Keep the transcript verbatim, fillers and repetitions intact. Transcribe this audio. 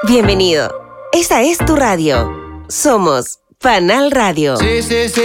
Bienvenido. Esta es tu radio. Somos Panal Radio. Sí, sí, sí.